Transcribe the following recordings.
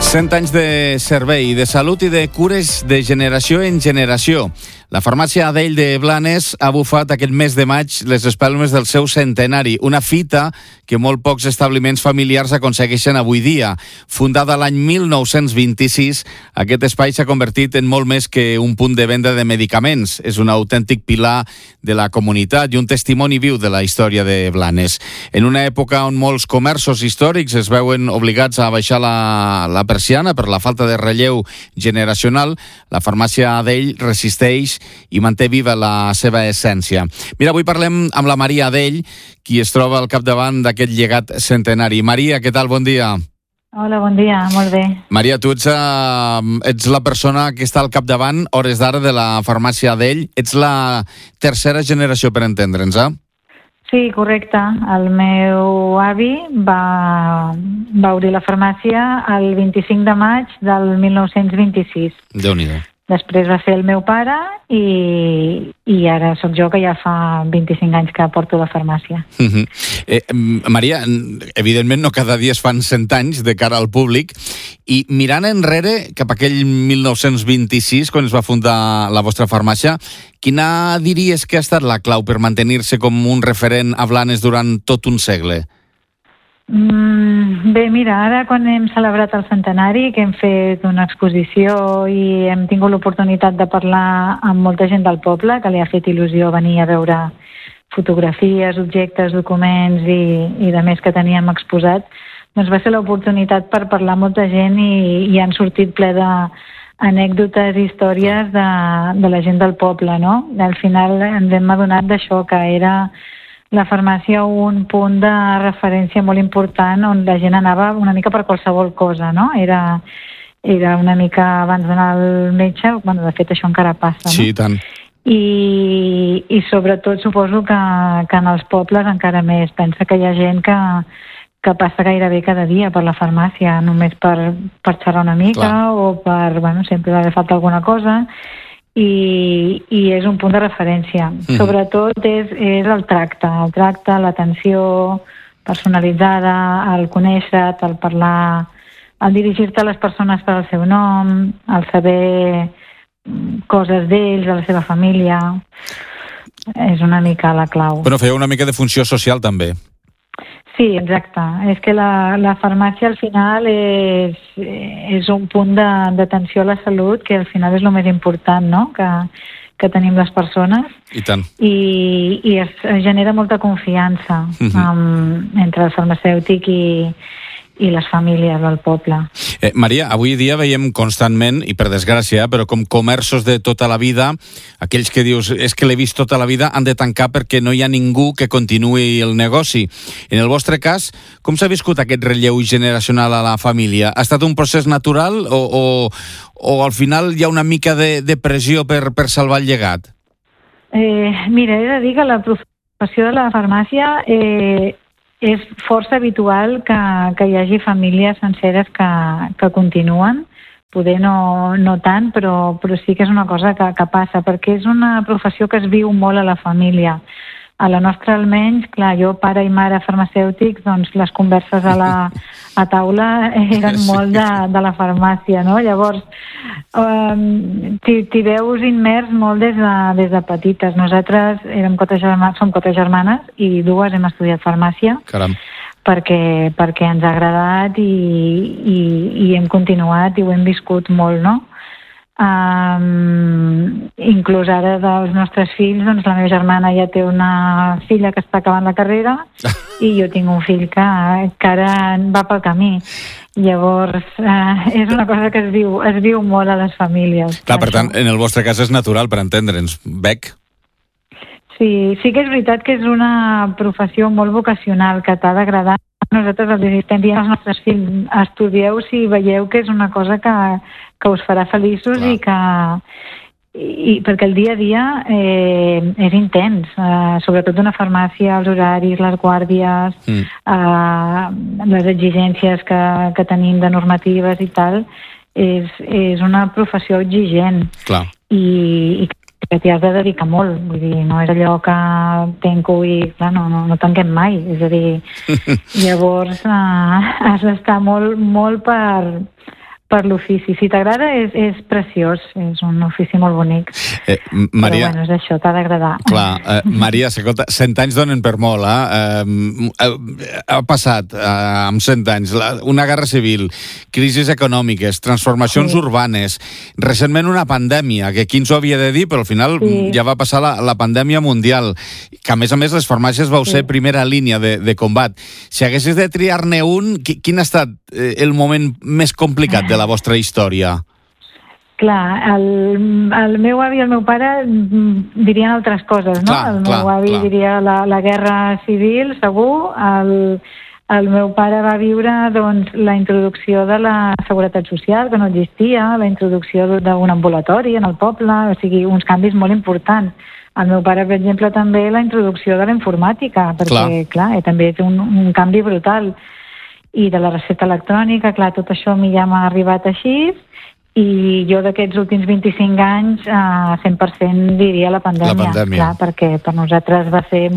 100 anys de servei, de salut i de cures de generació en generació. La farmàcia Adell de Blanes ha bufat aquest mes de maig les espelmes del seu centenari, una fita que molt pocs establiments familiars aconsegueixen avui dia. Fundada l'any 1926, aquest espai s'ha convertit en molt més que un punt de venda de medicaments. És un autèntic pilar de la comunitat i un testimoni viu de la història de Blanes. En una època on molts comerços històrics es veuen obligats a baixar la persiana per la falta de relleu generacional, la farmàcia Adell resisteix i manté viva la seva essència. Mira, avui parlem amb la Maria Adell, qui es troba al capdavant d'aquest llegat centenari. Maria, què tal? Bon dia. Hola, bon dia, molt bé. Maria, tu ets la persona que està al capdavant, hores d'ara, de la farmàcia Adell. Ets la tercera generació, per entendre'ns, eh? Sí, correcte. El meu avi va obrir la farmàcia el 25 de maig del 1926. Déu-n'hi-do. Després va ser el meu pare i ara sóc jo, que ja fa 25 anys que porto la farmàcia. Maria, evidentment no cada dia es fan 100 anys de cara al públic, i mirant enrere cap a aquell 1926, quan es va fundar la vostra farmàcia, quina diries que ha estat la clau per mantenir-se com un referent a Blanes durant tot un segle? Bé, mira, ara quan hem celebrat el centenari, que hem fet una exposició i hem tingut l'oportunitat de parlar amb molta gent del poble, que li ha fet il·lusió venir a veure fotografies, objectes, documents i de més que teníem exposat, doncs va ser l'oportunitat per parlar amb molta gent i han sortit ple d'anècdotes i històries de la gent del poble, no? Al final ens hem adonat d'això, que era la farmàcia un punt de referència molt important on la gent anava una mica per qualsevol cosa, no? Era una mica abans d'anar al metge, bueno, de fet això encara passa, no? Sí, tant. I sobretot suposo que en els pobles encara més. Pensa que hi ha gent que passa gairebé cada dia per la farmàcia, només per xerrar una mica. Clar. O per, bueno, sempre va haver falta alguna cosa. I és un punt de referència. Sobretot és el tracte, l'atenció personalitzada, el conèixer-te, el parlar, el dirigir-te a les persones per al seu nom, el saber coses d'ells, de la seva família. És una mica la clau. Però feu una mica de funció social també. Sí, exacte. És que la farmàcia al final és un punt d'atenció a la salut, que al final és el més important, no?, que tenim les persones. I tant. I es genera molta confiança entre el farmacèutic i les famílies del poble. Maria, avui dia veiem constantment, i per desgràcia, però com comerços de tota la vida, aquells que dius, és que l'he vist tota la vida, han de tancar perquè no hi ha ningú que continuï el negoci. En el vostre cas, com s'ha viscut aquest relleu generacional a la família? Ha estat un procés natural o al final hi ha una mica de pressió per salvar el llegat? Mira, he de dir que la professió de la farmàcia és força habitual que hi hagi famílies senceres que continuen, poder no tant, però sí que és una cosa que passa, perquè és una professió que es viu molt a la família. A la nostra, almenys, clar, jo, pare i mare farmacèutics, doncs les converses a taula eren molt de la farmàcia, no? Llavors, t'hi veus immers molt des de petites. Nosaltres som 4 germanes i 2 hem estudiat farmàcia. Caram. Perquè ens ha agradat i hem continuat i ho hem viscut molt, no? Inclús ara dels nostres fills, doncs la meva germana ja té una filla que està acabant la carrera i jo tinc un fill que ara va pel camí. Llavors és una cosa que es viu molt a les famílies. Clar, per tant, en el vostre cas és natural, per entendre'ns. Bec? Sí que és veritat que és una professió molt vocacional, que t'ha d'agradar. Nosaltres els estem dient als nostres fills, estudieu si veieu que és una cosa que us farà feliços. Clar. I perquè el dia a dia és intens, sobretot una farmàcia, els horaris, les guàrdies, les exigències que tenim de normatives i tal, és una professió exigent. Clar. I que t'hi has de dedicar molt, vull dir, no és allò que tanco i clar, no tanquem mai, és a dir, llavors has d'estar molt per l'ofici. Si t'agrada, és preciós, és un ofici molt bonic. Maria, però bueno, és això, t'ha d'agradar. Clar, Maria, 100 anys donen per molt, ha passat amb 100 anys una guerra civil, crisis econòmiques, transformacions urbanes, recentment una pandèmia, que qui ens ho havia de dir, però al final ja va passar la pandèmia mundial, que a més les farmàcies vau ser primera línia de combat. Si haguessis de triar-ne un, quin ha estat el moment més complicat de la vostra història? Clar, el meu avi i el meu pare dirien altres coses, no? El meu avi diria la guerra civil, segur. El meu pare va viure, doncs, la introducció de la seguretat social, que no existia, la introducció d'un ambulatori en el poble, o sigui, uns canvis molt importants. El meu pare, per exemple, també la introducció de la informàtica, perquè, clar també és un canvi brutal. I de la recepta electrònica, clar, tot això a mi ja m'ha arribat així, i jo d'aquests últims 25 anys 100% diria la pandèmia. Clar, perquè per nosaltres va ser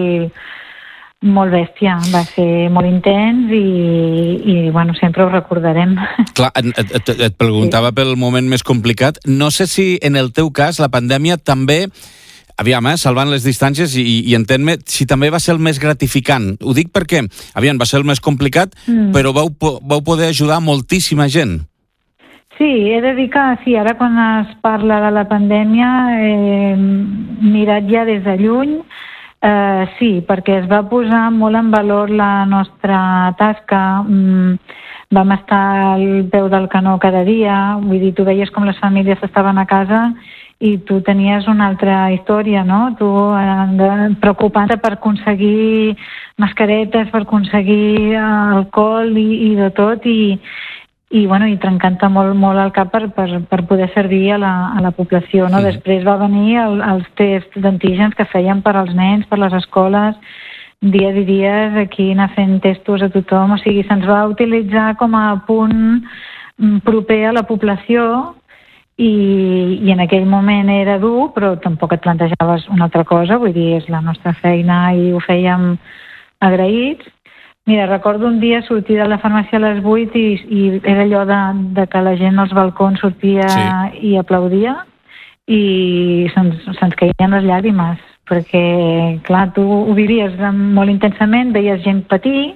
molt bèstia, va ser molt intens i bueno, sempre ho recordarem. Clar, et preguntava pel moment més complicat. No sé si en el teu cas la pandèmia també, aviam, salvant les distàncies i entén-me, si també va ser el més gratificant. Ho dic perquè, aviam, va ser el més complicat, però vau poder ajudar moltíssima gent. Sí, he de dir que sí, ara quan es parla de la pandèmia, mirat ja des de lluny, sí, perquè es va posar molt en valor la nostra tasca, vam estar al peu del canó cada dia, vull dir, tu veies com les famílies estaven a casa i tu tenies una altra història, no? Tu preocupant-te per aconseguir mascaretes, per aconseguir alcohol i de tot, i trencant-te molt el cap per poder servir a la població, no? Després va venir els tests d'antígens que fèiem per als nens, per les escoles, dies i dies aquí anar fent testos a tothom, o sigui, se'ns va utilitzar com a punt proper a la població i en aquell moment era dur, però tampoc et plantejaves una altra cosa, vull dir, és la nostra feina i ho fèiem agraïts. Mira, recordo un dia sortir de la farmàcia a les 8 i era allò de que la gent als balcons sortia i aplaudia i se'ns caien les llàgrimes, perquè, clar, tu ho vivies molt intensament, veies gent patir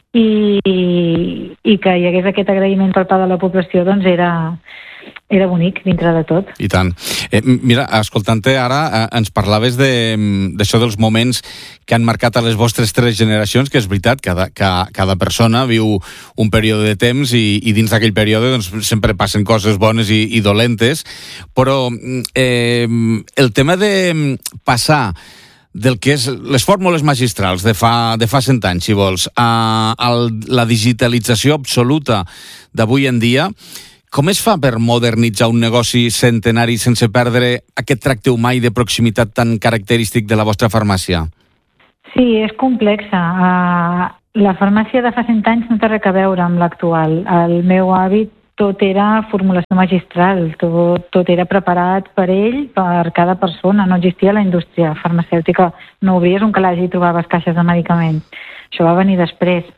i que hi hagués aquest agraïment per part de la població, doncs era bonic dintre de tot. I tant. Mira, escoltant-te ara, ens parlaves d'això dels moments que han marcat a les vostres 3 generacions, que és veritat, cada persona viu un període de temps i dins d'aquell període doncs, sempre passen coses bones i dolentes, però el tema de passar del que és les fórmules magistrals de fa 100 anys, si vols, a la digitalització absoluta d'avui en dia, com es fa per modernitzar un negoci centenari sense perdre aquest tracte humà i de proximitat tan característic de la vostra farmàcia? Sí, és complexa. La farmàcia de fa 100 anys no té res a veure amb l'actual. El meu avi tot era formulació magistral, tot era preparat per ell, per cada persona. No existia la indústria farmacèutica. No obries un calaix i trobaves caixes de medicaments. Això va venir després.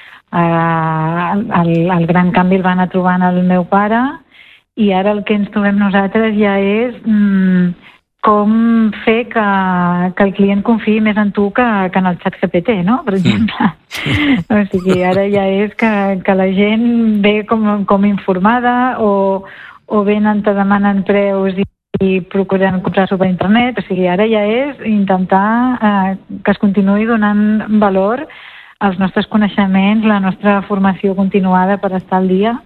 El gran canvi el va anar trobant el meu pare i ara el que ens trobem nosaltres ja és com fer que el client confiï més en tu que en el xat GPT, no? Per exemple. O sigui, ara ja és que la gent ve com informada o venen, te demanen preus i procuren comprar-s'ho per internet. O sigui, ara ja és intentar que es continuï donant valor als nostres coneixements, la nostra formació continuada per estar al dia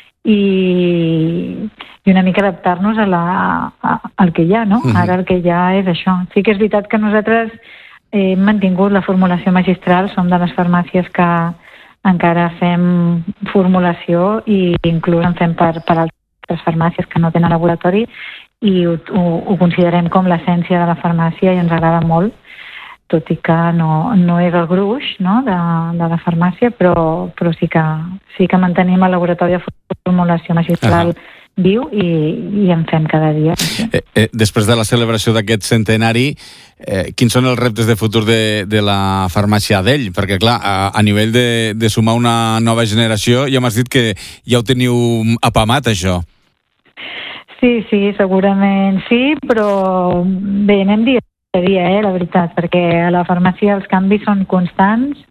i una mica adaptar-nos al que hi ha, no? Ara el que hi ha és això. Sí que és veritat que nosaltres hem mantingut la formulació magistral, som de les farmàcies que encara fem formulació i inclús en fem per altres farmàcies que no tenen laboratori i ho considerem com l'essència de la farmàcia i ens agrada molt, tot i que no és el gruix, no, de la farmàcia, però sí que mantenim el laboratori de formulació magistral viu i en fem cada dia. Després de la celebració d'aquest centenari, quins són els reptes de futur de la farmàcia Adell? Perquè, clar, a nivell de sumar una nova generació, ja m'has dit que ja ho teniu apamat, això. Sí, segurament sí, però bé, anem dia a dia, la veritat, perquè a la farmàcia els canvis són constants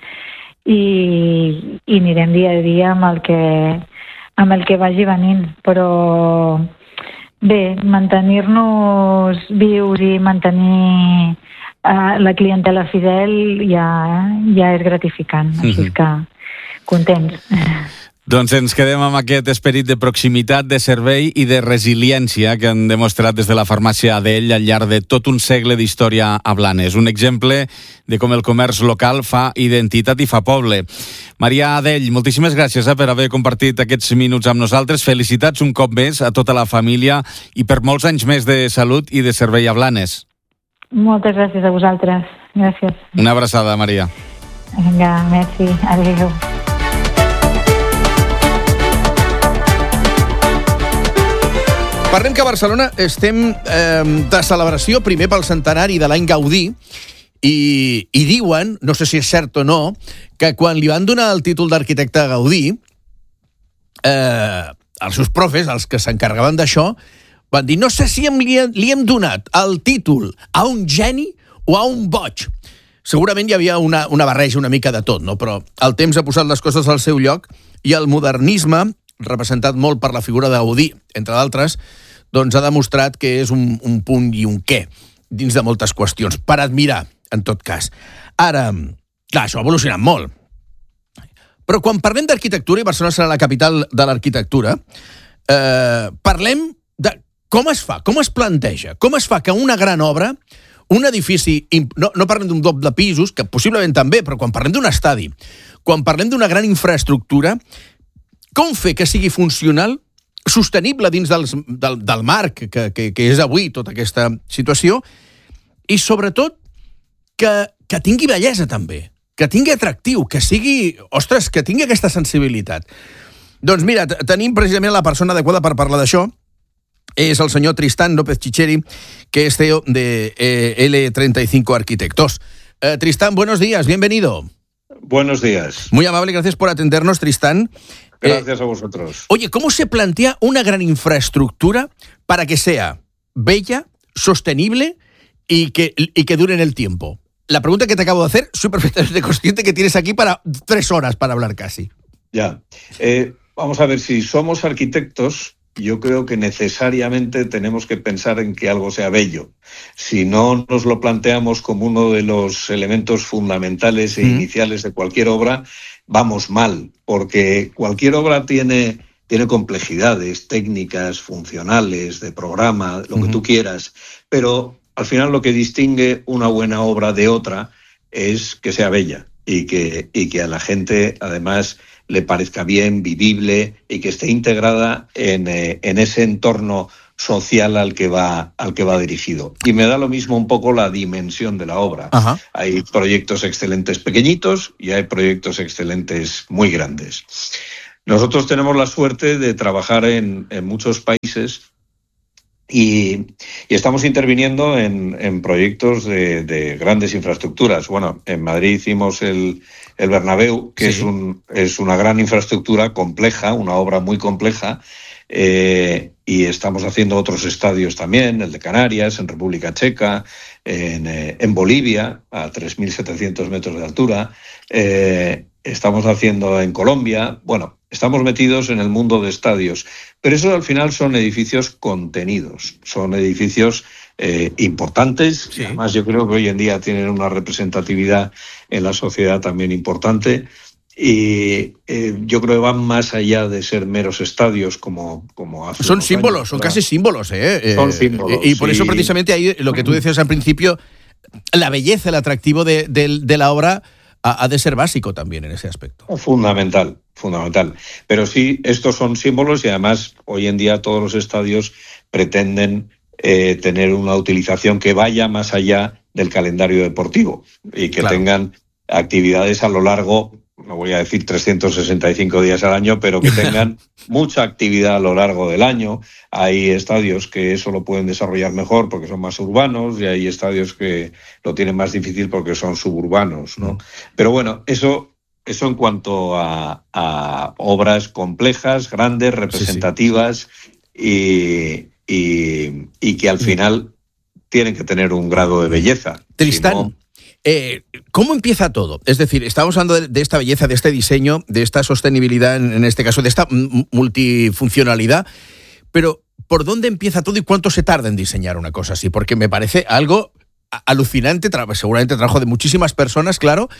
i anirem dia a dia amb el que vagi venint, però bé, mantenir-nos vius i mantenir la clientela fidel ja és gratificant, així que contents. Doncs ens quedem amb aquest esperit de proximitat, de servei i de resiliència que han demostrat des de la farmàcia Adell al llarg de tot un segle d'història a Blanes. Un exemple de com el comerç local fa identitat i fa poble. Maria Adell, moltíssimes gràcies per haver compartit aquests minuts amb nosaltres. Felicitats un cop més a tota la família i per molts anys més de salut i de servei a Blanes. Moltes gràcies a vosaltres. Gràcies. Una abraçada, Maria. Vinga, merci. Adéu. Parlem que a Barcelona estem de celebració primer pel centenari de l'any Gaudí i diuen, no sé si és cert o no, que quan li van donar el títol d'arquitecte a Gaudí, els seus profes, els que s'encarregaven d'això, van dir, no sé si li hem donat el títol a un geni o a un boig. Segurament hi havia una barreja una mica de tot, no? Però el temps ha posat les coses al seu lloc i el modernisme, representat molt per la figura de Gaudí, entre d'altres, doncs ha demostrat que és un punt i un què dins de moltes qüestions, per admirar, en tot cas. Ara, clar, això ha evolucionat molt. Però quan parlem d'arquitectura, i Barcelona serà la capital de l'arquitectura, parlem de com es fa, com es planteja, com es fa que una gran obra, un edifici, no parlem d'un bloc de pisos, que possiblement també, però quan parlem d'un estadi, quan parlem d'una gran infraestructura, com fer que sigui funcional, sostenible dins del marc que és avui tota aquesta situació i, sobretot, que tingui bellesa també, que tingui atractiu, que sigui, ostres, que tingui aquesta sensibilitat. Doncs mira, tenim precisament la persona adequada per parlar d'això. És el senyor Tristán López Chicheri, que es CEO de L35 Arquitectos. Tristán, buenos días, bienvenido. Buenos días. Muy amable, gracias por atendernos, Tristán. Gracias a vosotros. Oye, ¿cómo se plantea una gran infraestructura para que sea bella, sostenible y que dure en el tiempo? La pregunta que te acabo de hacer, soy perfectamente consciente que tienes aquí para 3 horas para hablar casi. Ya. Vamos a ver, si somos arquitectos, yo creo que necesariamente tenemos que pensar en que algo sea bello. Si no nos lo planteamos como uno de los elementos fundamentales e iniciales de cualquier obra, vamos mal, porque cualquier obra tiene complejidades técnicas, funcionales, de programa, lo que tú quieras, pero al final lo que distingue una buena obra de otra es que sea bella y que a la gente además le parezca bien, vivible y que esté integrada en ese entorno social al que va dirigido. Y me da lo mismo un poco la dimensión de la obra. Ajá. Hay proyectos excelentes pequeñitos y hay proyectos excelentes muy grandes. Nosotros tenemos la suerte de trabajar en muchos países y estamos interviniendo en proyectos de grandes infraestructuras. Bueno, en Madrid hicimos el Bernabéu, que sí, es una gran infraestructura compleja, una obra muy compleja, y estamos haciendo otros estadios también, el de Canarias, en República Checa, en Bolivia, a 3.700 metros de altura, estamos haciendo en Colombia. Bueno, estamos metidos en el mundo de estadios, pero eso al final son edificios contenidos, son edificios importantes, sí. Además yo creo que hoy en día tienen una representatividad en la sociedad también importante. Y yo creo que van más allá de ser meros estadios como hace son símbolos, años, son casi símbolos, Son símbolos. Y por eso precisamente ahí lo que tú decías al principio, la belleza, el atractivo de la obra ha de ser básico también en ese aspecto. Fundamental. Pero sí, estos son símbolos y además hoy en día todos los estadios pretenden tener una utilización que vaya más allá del calendario deportivo y que tengan actividades a lo largo no voy a decir 365 días al año, pero que tengan mucha actividad a lo largo del año. Hay estadios que eso lo pueden desarrollar mejor porque son más urbanos y hay estadios que lo tienen más difícil porque son suburbanos, ¿no? Pero bueno, eso en cuanto a obras complejas, grandes, representativas y que al final tienen que tener un grado de belleza. Tristán, Si no, ¿cómo empieza todo? Es decir, estamos hablando de esta belleza, de este diseño, de esta sostenibilidad, en este caso, de esta multifuncionalidad, pero ¿por dónde empieza todo y cuánto se tarda en diseñar una cosa así? Porque me parece algo alucinante, seguramente trabajo de muchísimas personas, claro,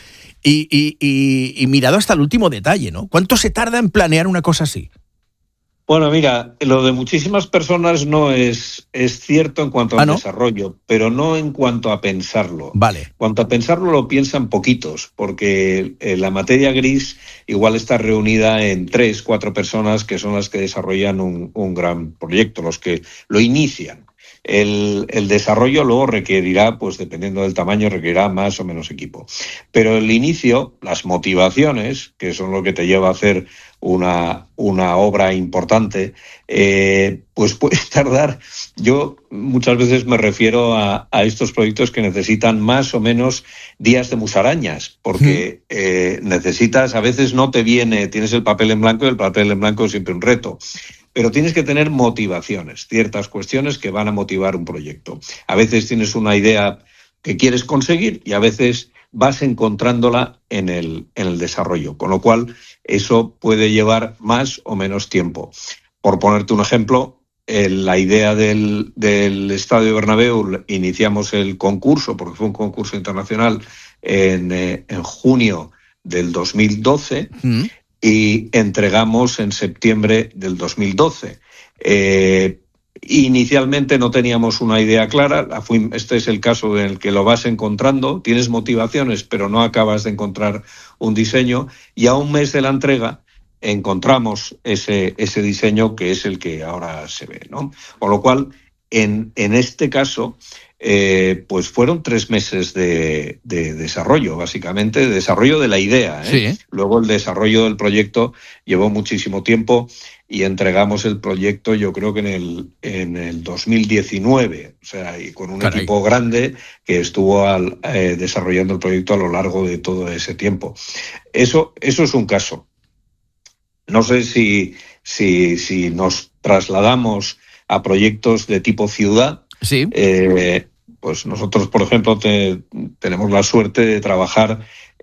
y mirado hasta el último detalle, ¿no? ¿Cuánto se tarda en planear una cosa así? Bueno, mira, lo de muchísimas personas no es cierto en cuanto al desarrollo, pero no en cuanto a pensarlo. Vale. En cuanto a pensarlo lo piensan poquitos, porque la materia gris igual está reunida en 3, 4 personas que son las que desarrollan un gran proyecto, los que lo inician. El desarrollo luego requerirá, pues dependiendo del tamaño, requerirá más o menos equipo. Pero el inicio, las motivaciones, que son lo que te lleva a hacer una obra importante, pues puede tardar. Yo muchas veces me refiero a estos proyectos que necesitan más o menos días de musarañas, porque necesitas, a veces no te viene, tienes el papel en blanco y el papel en blanco es siempre un reto. Pero tienes que tener motivaciones, ciertas cuestiones que van a motivar un proyecto. A veces tienes una idea que quieres conseguir y a veces vas encontrándola en el desarrollo, con lo cual eso puede llevar más o menos tiempo. Por ponerte un ejemplo, la idea del Estadio Bernabéu, iniciamos el concurso, porque fue un concurso internacional en junio del 2012, y entregamos en septiembre del 2012. Inicialmente no teníamos una idea clara. Este es el caso en el que lo vas encontrando, tienes motivaciones, pero no acabas de encontrar un diseño, y a un mes de la entrega encontramos ese diseño que es el que ahora se ve, ¿no? Con lo cual, en este caso, pues fueron 3 meses de desarrollo, básicamente, de desarrollo de la idea, ¿eh? Sí. Luego el desarrollo del proyecto llevó muchísimo tiempo y entregamos el proyecto, yo creo que en el 2019, o sea, y con un equipo grande que estuvo desarrollando el proyecto a lo largo de todo ese tiempo. Eso es un caso. No sé si nos trasladamos a proyectos de tipo ciudad. Sí. Pues nosotros, por ejemplo, tenemos la suerte de trabajar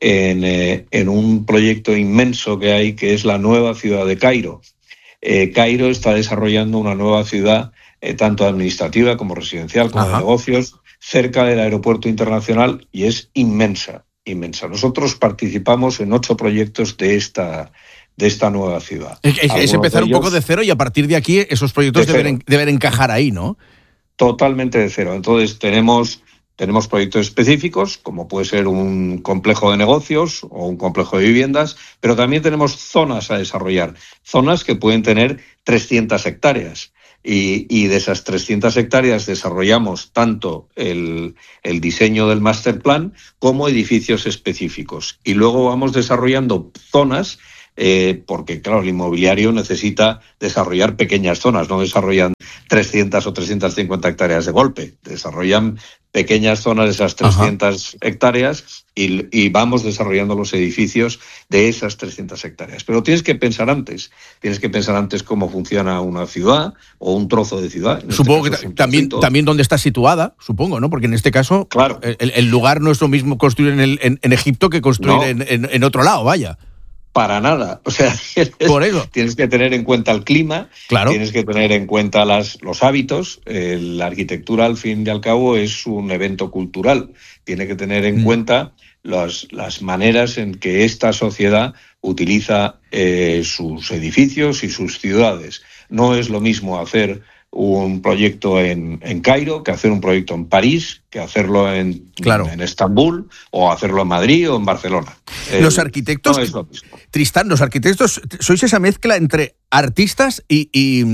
en un proyecto inmenso que hay, que es la nueva ciudad de Cairo. Cairo está desarrollando una nueva ciudad, tanto administrativa como residencial, como de negocios, cerca del aeropuerto internacional, y es inmensa, inmensa. Nosotros participamos en 8 proyectos de esta nueva ciudad. Es empezar un poco de cero y a partir de aquí esos proyectos deben encajar ahí, ¿no? Totalmente de cero. Entonces tenemos proyectos específicos, como puede ser un complejo de negocios o un complejo de viviendas, pero también tenemos zonas a desarrollar, zonas que pueden tener 300 hectáreas. Y de esas 300 hectáreas desarrollamos tanto el diseño del master plan como edificios específicos. Y luego vamos desarrollando zonas, porque claro, el inmobiliario necesita desarrollar pequeñas zonas, no desarrollan 300 o 350 hectáreas de golpe, desarrollan pequeñas zonas de esas 300 hectáreas y vamos desarrollando los edificios de esas 300 hectáreas. Pero tienes que pensar antes cómo funciona una ciudad o un trozo de ciudad. Supongo que también dónde está situada, supongo, ¿no? Porque en este caso, claro, el lugar no es lo mismo construir en Egipto que construir en otro lado, vaya. Para nada. O sea, por eso tienes que tener en cuenta el clima, claro, tienes que tener en cuenta los hábitos. La arquitectura, al fin y al cabo, es un evento cultural. Tiene que tener en cuenta las maneras en que esta sociedad utiliza sus edificios y sus ciudades. No es lo mismo hacer un proyecto en Cairo que hacer un proyecto en París, que hacerlo en Estambul, o hacerlo en Madrid o en Barcelona. Los arquitectos, no es lo mismo. Tristán, los arquitectos sois esa mezcla entre artistas y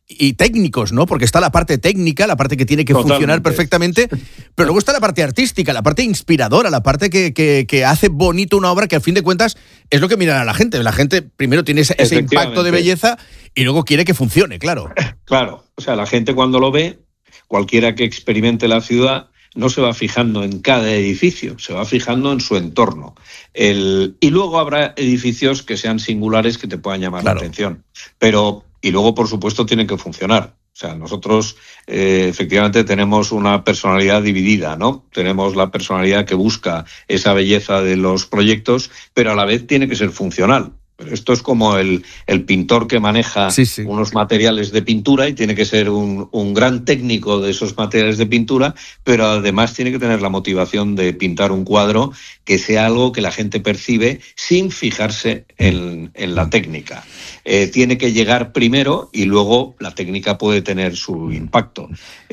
y técnicos, ¿no? Porque está la parte técnica, la parte que tiene que funcionar perfectamente, pero luego está la parte artística, la parte inspiradora, la parte que hace bonito una obra que al fin de cuentas es lo que miran a la gente. La gente primero tiene ese impacto de belleza y luego quiere que funcione, claro. Claro, o sea, la gente cuando lo ve, cualquiera que experimente la ciudad, no se va fijando en cada edificio, se va fijando en su entorno. Y luego habrá edificios que sean singulares que te puedan llamar la atención. Y luego, por supuesto, tienen que funcionar. O sea, nosotros efectivamente tenemos una personalidad dividida, ¿no? Tenemos la personalidad que busca esa belleza de los proyectos, pero a la vez tiene que ser funcional. Pero esto es como el pintor que maneja unos materiales de pintura y tiene que ser un gran técnico de esos materiales de pintura, pero además tiene que tener la motivación de pintar un cuadro que sea algo que la gente percibe sin fijarse en la técnica. Tiene que llegar primero y luego la técnica puede tener su impacto.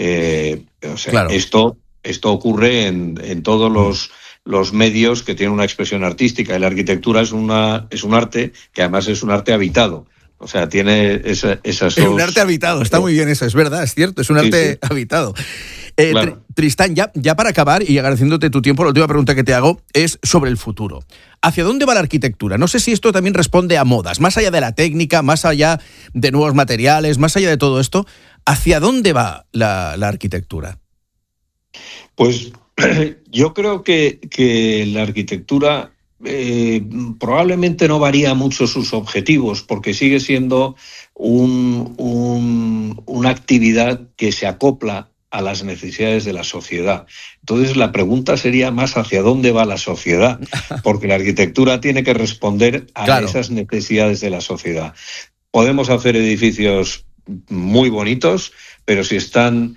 Esto ocurre en todos los medios que tienen una expresión artística, y la arquitectura es un arte que además es un arte habitado. O sea, tiene esas dos... Es un arte habitado, está muy bien eso, es verdad, es cierto, es un arte habitado. Claro. Tristán, ya para acabar y agradeciéndote tu tiempo, la última pregunta que te hago es sobre el futuro. ¿Hacia dónde va la arquitectura? No sé si esto también responde a modas, más allá de la técnica, más allá de nuevos materiales, más allá de todo esto, ¿hacia dónde va la arquitectura? Pues yo creo que la arquitectura probablemente no varía mucho sus objetivos, porque sigue siendo una actividad que se acopla a las necesidades de la sociedad. Entonces la pregunta sería más hacia dónde va la sociedad, porque la arquitectura tiene que responder a esas necesidades de la sociedad. Podemos hacer edificios muy bonitos, pero si están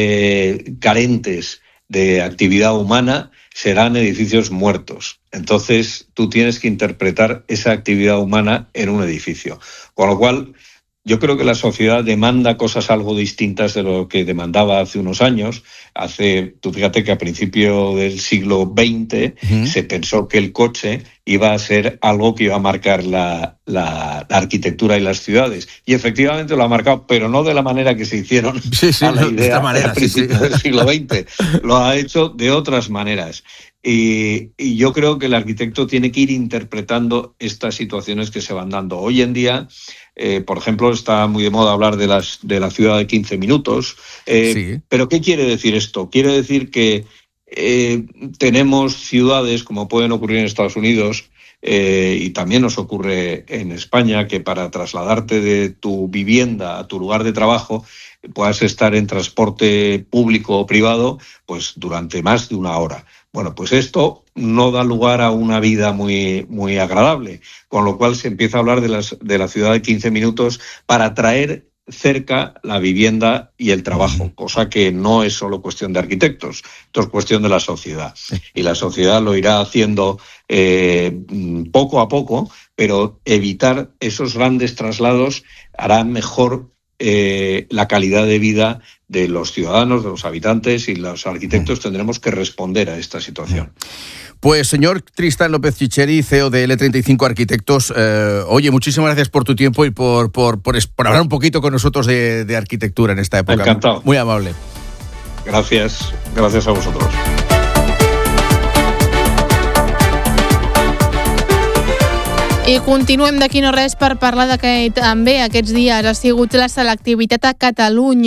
carentes de actividad humana, serán edificios muertos. Entonces, tú tienes que interpretar esa actividad humana en un edificio. Con lo cual, yo creo que la sociedad demanda cosas algo distintas de lo que demandaba hace unos años. Tú fíjate que a principio del siglo XX se pensó que el coche iba a ser algo que iba a marcar la arquitectura y las ciudades. Y efectivamente lo ha marcado, pero no de la manera que se hicieron a la idea a principios del siglo XX. Lo ha hecho de otras maneras. Y yo creo que el arquitecto tiene que ir interpretando estas situaciones que se van dando. Hoy en día, por ejemplo, está muy de moda hablar de la ciudad de 15 minutos. ¿Pero qué quiere decir esto? Quiere decir que tenemos ciudades, como pueden ocurrir en Estados Unidos, y también nos ocurre en España, que para trasladarte de tu vivienda a tu lugar de trabajo puedas estar en transporte público o privado pues durante más de una hora. Bueno, pues esto no da lugar a una vida muy, muy agradable, con lo cual se empieza a hablar de la ciudad de 15 minutos para traer cerca la vivienda y el trabajo, cosa que no es solo cuestión de arquitectos, esto es cuestión de la sociedad. Y la sociedad lo irá haciendo poco a poco, pero evitar esos grandes traslados hará mejor la calidad de vida de los ciudadanos, de los habitantes, y los arquitectos tendremos que responder a esta situación. Pues señor Tristán López Chicheri, CEO de L35 Arquitectos, oye, muchísimas gracias por tu tiempo y por hablar un poquito con nosotros de arquitectura en esta época. Encantado. Muy amable. Gracias a vosotros. I continuem d'aquí no res per parlar de que també aquests dies ha sigut la selectivitat a Catalunya.